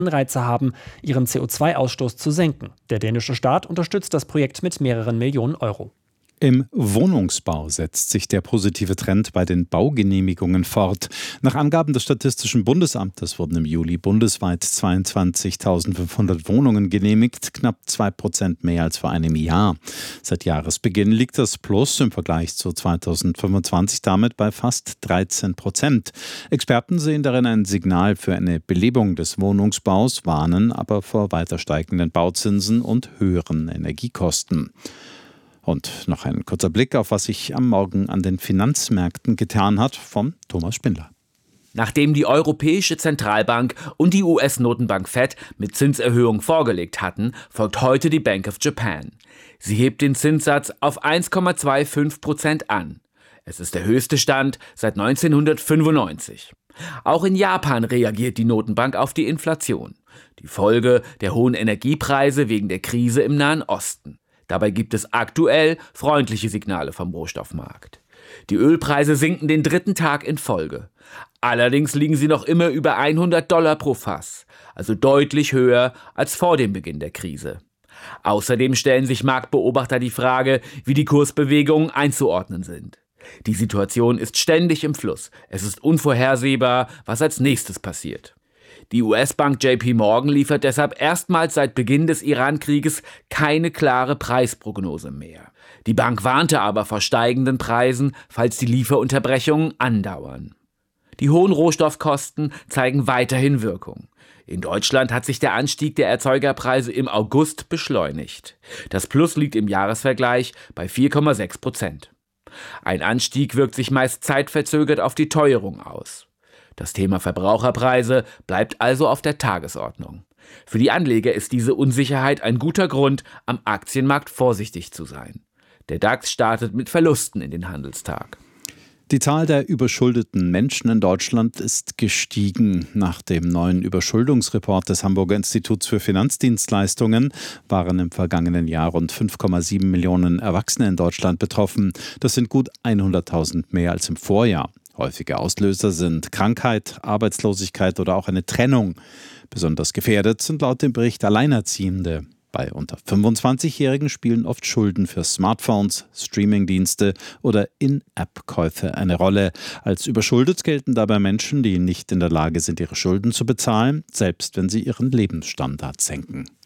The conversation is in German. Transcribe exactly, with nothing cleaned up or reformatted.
Anreize haben, ihren C O zwei Ausstoß zu senken. Der dänische Staat unterstützt das Projekt mit mehreren Millionen Euro. Im Wohnungsbau setzt sich der positive Trend bei den Baugenehmigungen fort. Nach Angaben des Statistischen Bundesamtes wurden im Juli bundesweit zweiundzwanzigtausendfünfhundert Wohnungen genehmigt, knapp zwei Prozent mehr als vor einem Jahr. Seit Jahresbeginn liegt das Plus im Vergleich zu zweitausendfünfundzwanzig damit bei fast dreizehn Prozent. Experten sehen darin ein Signal für eine Belebung des Wohnungsbaus, warnen aber vor weiter steigenden Bauzinsen und höheren Energiekosten. Und noch ein kurzer Blick auf, was sich am Morgen an den Finanzmärkten getan hat, von Thomas Spindler. Nachdem die Europäische Zentralbank und die U S-Notenbank Fed mit Zinserhöhungen vorgelegt hatten, folgt heute die Bank of Japan. Sie hebt den Zinssatz auf eins Komma fünfundzwanzig Prozent an. Es ist der höchste Stand seit neunzehnhundertfünfundneunzig. Auch in Japan reagiert die Notenbank auf die Inflation. Die Folge der hohen Energiepreise wegen der Krise im Nahen Osten. Dabei gibt es aktuell freundliche Signale vom Rohstoffmarkt. Die Ölpreise sinken den dritten Tag in Folge. Allerdings liegen sie noch immer über hundert Dollar pro Fass, also deutlich höher als vor dem Beginn der Krise. Außerdem stellen sich Marktbeobachter die Frage, wie die Kursbewegungen einzuordnen sind. Die Situation ist ständig im Fluss. Es ist unvorhersehbar, was als nächstes passiert. Die U S-Bank J P Morgan liefert deshalb erstmals seit Beginn des Iran-Krieges keine klare Preisprognose mehr. Die Bank warnte aber vor steigenden Preisen, falls die Lieferunterbrechungen andauern. Die hohen Rohstoffkosten zeigen weiterhin Wirkung. In Deutschland hat sich der Anstieg der Erzeugerpreise im August beschleunigt. Das Plus liegt im Jahresvergleich bei vier Komma sechs Prozent. Ein Anstieg wirkt sich meist zeitverzögert auf die Teuerung aus. Das Thema Verbraucherpreise bleibt also auf der Tagesordnung. Für die Anleger ist diese Unsicherheit ein guter Grund, am Aktienmarkt vorsichtig zu sein. Der DAX startet mit Verlusten in den Handelstag. Die Zahl der überschuldeten Menschen in Deutschland ist gestiegen. Nach dem neuen Überschuldungsreport des Hamburger Instituts für Finanzdienstleistungen waren im vergangenen Jahr rund fünf Komma sieben Millionen Erwachsene in Deutschland betroffen. Das sind gut hunderttausend mehr als im Vorjahr. Häufige Auslöser sind Krankheit, Arbeitslosigkeit oder auch eine Trennung. Besonders gefährdet sind laut dem Bericht Alleinerziehende. Bei unter fünfundzwanzigjährigen spielen oft Schulden für Smartphones, Streamingdienste oder In-App-Käufe eine Rolle. Als überschuldet gelten dabei Menschen, die nicht in der Lage sind, ihre Schulden zu bezahlen, selbst wenn sie ihren Lebensstandard senken.